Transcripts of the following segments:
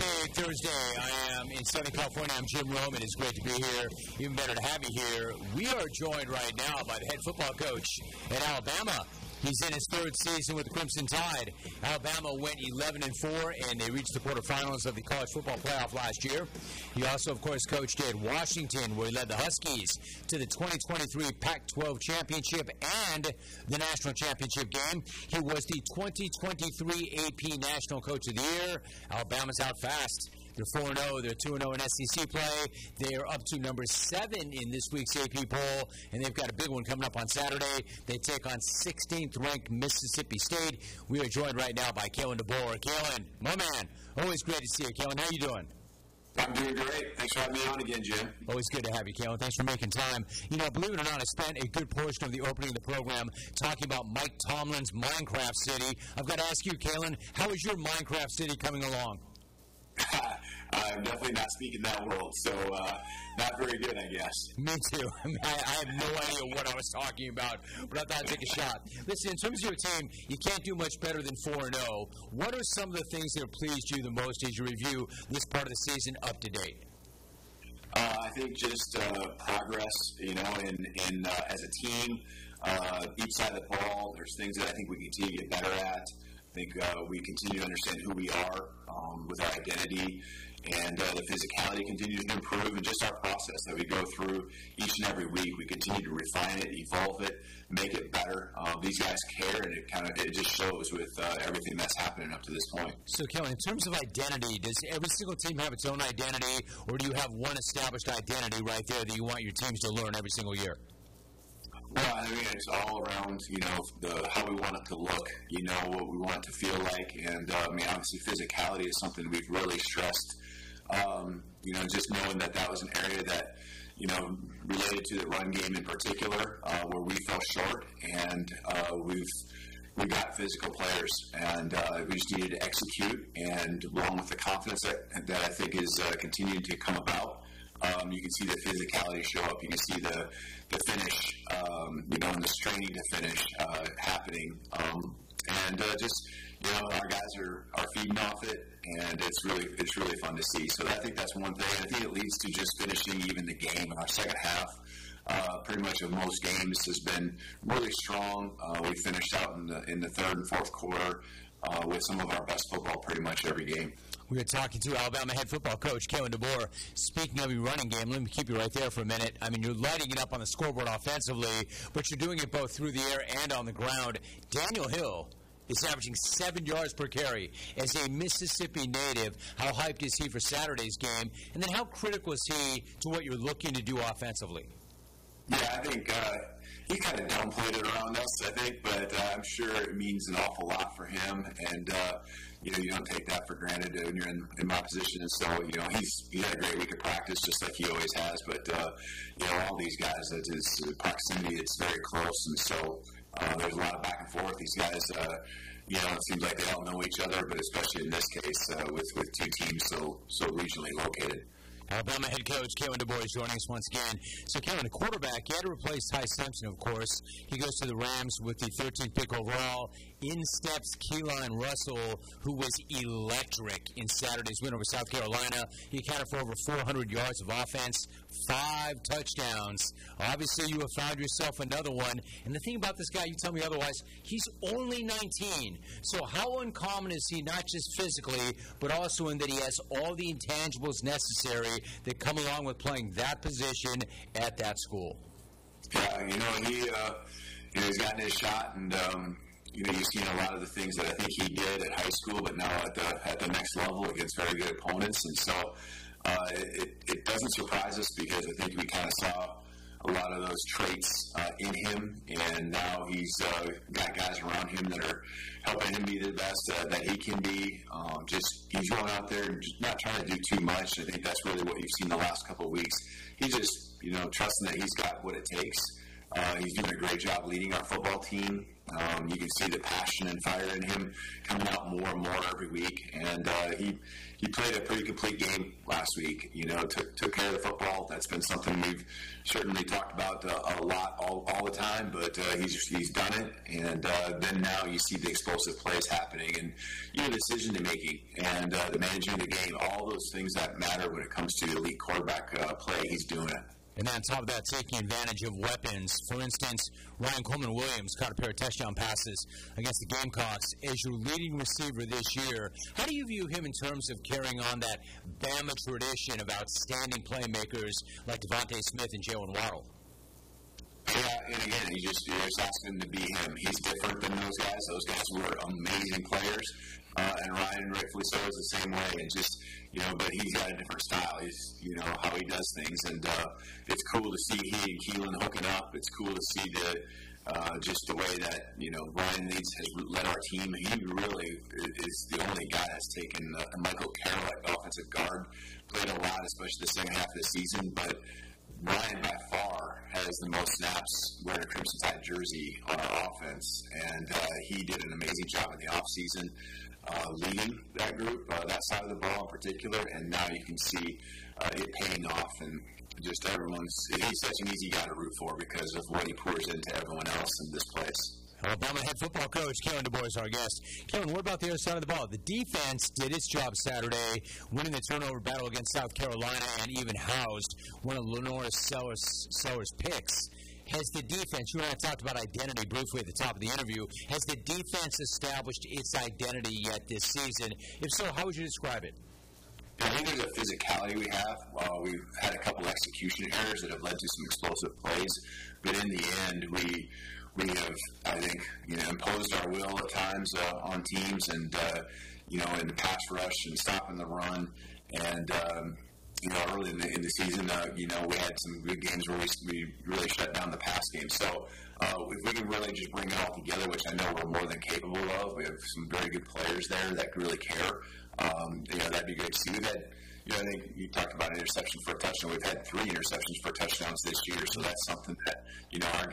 big Thursday. I am in Southern California. I'm Jim Rome. It is great to be here. Even better to have you here. We are joined right now by the head football coach at Alabama. He's in his third season with the Crimson Tide. Alabama went 11-4, and they reached the quarterfinals of the college football playoff last year. He also, of course, coached at Washington, where he led the Huskies to the 2023 Pac-12 championship and the national championship game. He was the 2023 AP National Coach of the Year. Alabama's out fast. They're 4-0. They're 2-0 in SEC play. They are up to number 7 in this week's AP poll, and they've got a big one coming up on Saturday. They take on 16th-ranked Mississippi State. We are joined right now by Kalen DeBoer. Kalen, my man, always great to see you. Kalen, how you doing? I'm doing great. Thanks for having me on again, Jim. Always good to have you, Kalen. Thanks for making time. You know, believe it or not, I spent a good portion of the opening of the program talking about Mike Tomlin's Minecraft City. I've got to ask you, Kalen, how is your Minecraft City coming along? I'm definitely not speaking that world, so not very good, I guess. Me too. I have no idea what I was talking about, but I thought I'd take a shot. Listen, in terms of your team, you can't do much better than 4-0. What are some of the things that have pleased you the most as you review this part of the season up to date? I think just progress, you know, in as a team, each side of the ball. There's things that I think we continue to get better at. I think we continue to understand who we are with our identity, and the physicality continues to improve, and just our process that we go through each and every week. We continue to refine it, evolve it, make it better. These guys care, and it just shows with everything that's happening up to this point. So, Kelly, in terms of identity, does every single team have its own identity, or do you have one established identity right there that you want your teams to learn every single year? Well, I mean, it's all around, you know, how we want it to look, you know, what we want it to feel like. And, I mean, obviously physicality is something we've really stressed. You know, just knowing that was an area that, you know, related to the run game in particular, where we fell short. And we've got physical players, and we just needed to execute. And along with the confidence that I think is continuing to come about, you can see the physicality show up. You can see the finish, you know, and the straining to finish happening. And just, you know, our guys are feeding off it, and it's really fun to see. So I think that's one thing. I think it leads to just finishing even the game. In our second half, pretty much of most games has been really strong. We finished out in the third and fourth quarter with some of our best football pretty much every game. We are talking to Alabama head football coach Kalen DeBoer. Speaking of your running game, let me keep you right there for a minute. I mean, you're lighting it up on the scoreboard offensively, but you're doing it both through the air and on the ground. Daniel Hill is averaging 7 yards per carry. As a Mississippi native, how hyped is he for Saturday's game? And then how critical is he to what you're looking to do offensively? Yeah, I think he kind of downplayed it around us, I think, but I'm sure it means an awful lot for him. And, you know, you don't take that for granted when you're in my position. And so, you know, he had a great week of practice, just like he always has. But, you know, all these guys, it's proximity, it's very close. And so there's a lot of back and forth. These guys, you know, it seems like they all know each other, but especially in this case with two teams so regionally located. Alabama head coach Kalen DeBoer is joining us once again. So, Kalen, the quarterback, he had to replace Ty Simpson, of course. He goes to the Rams with the 13th pick overall. In steps Keelan Russell, who was electric in Saturday's win over South Carolina. He accounted for over 400 yards of offense, 5 touchdowns. Obviously, you have found yourself another one. And the thing about this guy, you tell me otherwise, he's only 19. So how uncommon is he, not just physically, but also in that he has all the intangibles necessary that come along with playing that position at that school? Yeah, you know, he's gotten his shot, and you know, you've seen a lot of the things that I think he did at high school, but now at the next level against very good opponents. And so it doesn't surprise us, because I think we kind of saw a lot of those traits in him, and now he's got guys around him that are helping him be the best that he can be. He's going out there and just not trying to do too much. I think that's really what you've seen the last couple of weeks. He's just, you know, trusting that he's got what it takes. He's doing a great job leading our football team. You can see the passion and fire in him coming out more and more every week. And he played a pretty complete game last week. Took care of the football. That's been something we've certainly talked about a lot all the time. But he's done it. And then now you see the explosive plays happening, and decision making and the managing of the game. All those things that matter when it comes to elite quarterback play. He's doing it. And then on top of that, taking advantage of weapons. For instance, Ryan Coleman-Williams caught a pair of touchdown passes against the Gamecocks as your leading receiver this year. How do you view him in terms of carrying on that Bama tradition of outstanding playmakers like Devontae Smith and Jalen Waddle? Yeah, and again, you just ask him to be him. He's different than those guys. Those guys were amazing players. And Ryan, rightfully so, is the same way. And just, but he's got a different style. He's, how he does things. And it's cool to see he and Keelan hooking up. It's cool to see just the way that, Ryan has led our team. He really is the only guy that's taken Michael Carroll at offensive guard. Played a lot, especially the second half of the season. But Ryan, by far, has the most snaps wearing a Crimson Tide jersey on our offense. And he did an amazing job in the offseason. Leading that group, that side of the ball in particular, and now you can see it paying off, and just he's such an easy guy to root for because of what he pours into everyone else in this place. Alabama head football coach Kalen DuBois is our guest. Kalen, what about the other side of the ball? The defense did its job Saturday, winning the turnover battle against South Carolina and even housed one of Lenora Sellers' picks. Has the defense, you and I talked about identity briefly at the top of the interview, has the defense established its identity yet this season? If so, how would you describe it? I think there's a physicality we have. We've had a couple execution errors that have led to some explosive plays, but in the end, we have, I think, imposed our will at times on teams, and in the pass rush and stopping the run, and early in the season, we had some good games where we really shut down the pass game. So if we can really just bring it all together, which I know we're more than capable of, we have some very good players there that really care. That'd be great to see. We've had, I think you talked about an interception for a touchdown. We've had 3 interceptions for touchdowns this year, so that's something that our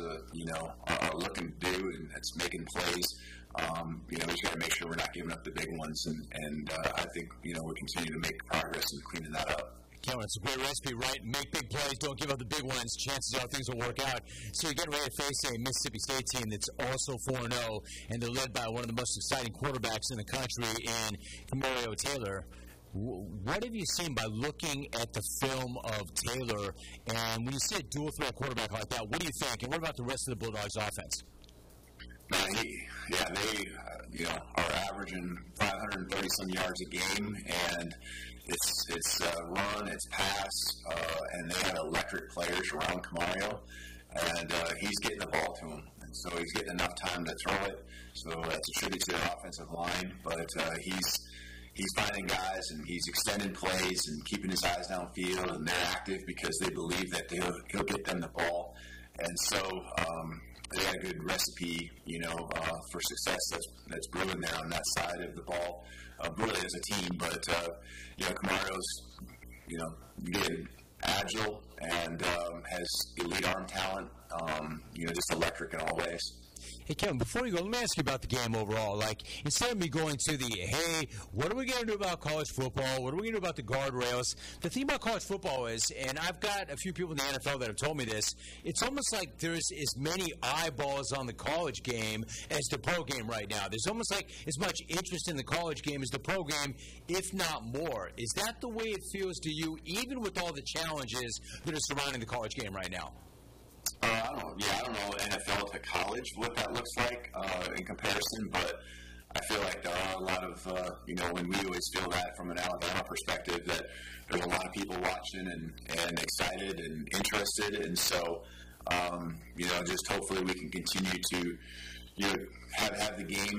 guys are looking to do, and it's making plays. We just got to make sure we're not giving up the big ones, and I think we continue to make progress in cleaning that up. Kellen, it's a great recipe, right? Make big plays, don't give up the big ones. Chances are things will work out. So you're getting ready to face a Mississippi State team that's also 4-0, and they're led by one of the most exciting quarterbacks in the country in Mario Taylor. What have you seen by looking at the film of Taylor? And when you see a dual-threat quarterback like that, what do you think? And what about the rest of the Bulldogs' offense? They are averaging 530-some yards a game, and it's run, it's pass, and they have electric players around Camario, and he's getting the ball to him, and so he's getting enough time to throw it. So that's a tribute to the offensive line, but he's finding guys, and he's extending plays and keeping his eyes downfield, and they're active because they believe that he'll get them the ball, and so. They got a good recipe, for success that's brewing there on that side of the ball, really as a team. But, Camario's, being agile and has elite arm talent, just electric in all ways. Hey, Kevin, before you go, let me ask you about the game overall. Like, instead of me going to hey, what are we going to do about college football? What are we going to do about the guardrails? The thing about college football is, and I've got a few people in the NFL that have told me this, it's almost like there's as many eyeballs on the college game as the pro game right now. There's almost like as much interest in the college game as the pro game, if not more. Is that the way it feels to you, even with all the challenges that are surrounding the college game right now? I don't know NFL to college, what that looks like in comparison, but I feel like there are a lot of, when we always feel that from an Alabama perspective, that there's a lot of people watching and excited and interested, and so, just hopefully we can continue to, have the game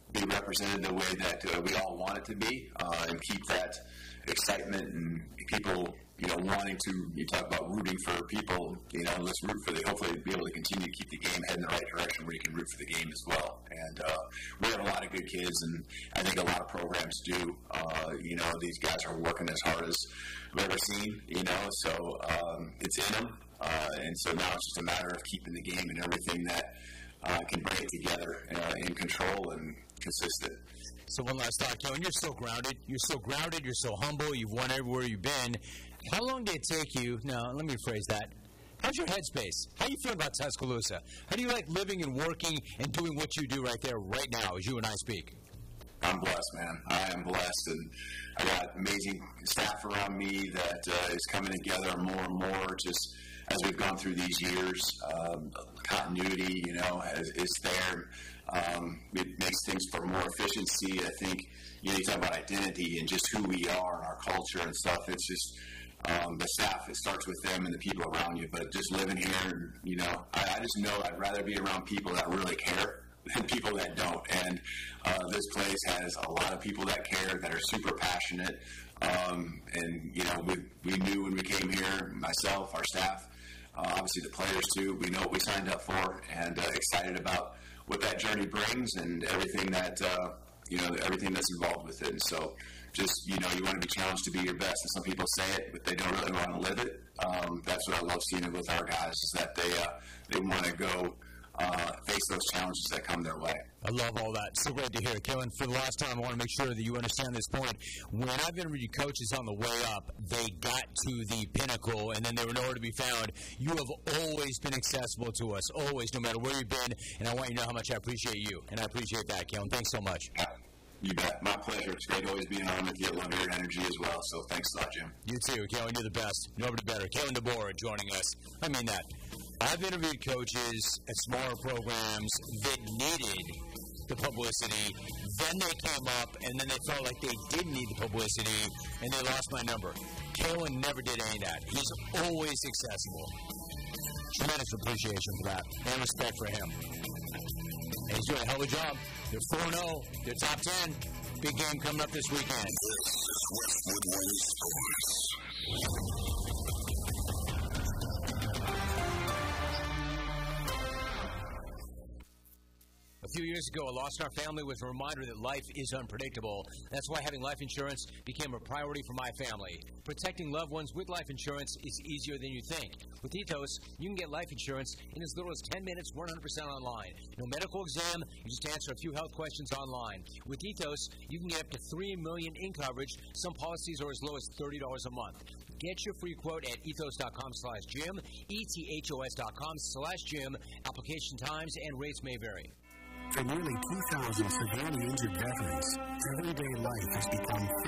be represented the way that we all want it to be, and keep that excitement and people, wanting to, you talk about rooting for people, let's root for hopefully be able to continue to keep the game heading in the right direction where you can root for the game as well. And we have a lot of good kids, and I think a lot of programs do. These guys are working as hard as I've ever seen, so it's in them. And so now it's just a matter of keeping the game and everything that can bring it together in control and consistent. So one last thought, Kellen, you're so grounded. You're so humble. You've won everywhere you've been. How long did it take you? Now, let me rephrase that. How's your headspace? How do you feel about Tuscaloosa? How do you like living and working and doing what you do right there, right now, as you and I speak? I'm blessed, man. I am blessed, and I got amazing staff around me that is coming together more and more just as we've gone through these years. Continuity, is there. It makes things for more efficiency. I think, you talk about identity and just who we are and our culture and stuff. It's just the staff, it starts with them and the people around you. But just living here, I just know I'd rather be around people that really care than people that don't. And this place has a lot of people that care, that are super passionate. And, we knew when we came here, myself, our staff, obviously the players too, we know what we signed up for, and excited about what that journey brings and everything that, everything that's involved with it. And so just, you want to be challenged to be your best. And some people say it, but they don't really want to live it. That's what I love seeing it with our guys, is that they want to go face those challenges that come their way. I love all that. So great to hear it. Kellen, for the last time, I want to make sure that you understand this point. When I've interviewed coaches on the way up, they got to the pinnacle, and then they were nowhere to be found. You have always been accessible to us, always, no matter where you've been, and I want you to know how much I appreciate you, and I appreciate that, Kellen. Thanks so much. You bet. My pleasure. It's great always being on with you. I love your energy as well, so thanks a lot, Jim. You too, Kellen. You're the best. Nobody better. Kellen DeBoer joining us. I mean that. I've interviewed coaches at smaller programs that needed the publicity. Then they came up, and then they felt like they didn't need the publicity, and they lost my number. Kellen never did any of that. He's always accessible. Tremendous appreciation for that, and respect for him. And he's doing a hell of a job. They're 4-0. They're top 10. Big game coming up this weekend. This is Westwood One Sports. A few years ago, I lost our family with a reminder that life is unpredictable. That's why having life insurance became a priority for my family. Protecting loved ones with life insurance is easier than you think. With Ethos, you can get life insurance in as little as 10 minutes, 100% online. No medical exam, you just answer a few health questions online. With Ethos, you can get up to $3 million in coverage. Some policies are as low as $30 a month. Get your free quote at ethos.com/Jim, ethos.com/Jim. Application times and rates may vary. For nearly 2,000 severely injured veterans, everyday life has become